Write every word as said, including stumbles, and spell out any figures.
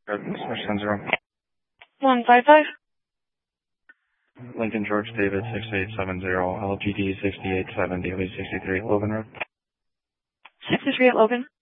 Switch ten zero. one five five. Lincoln George David six eight seven zero, L G D sixty-eight seventy, Lee sixty-three, Logan Road. sixty-three at Logan.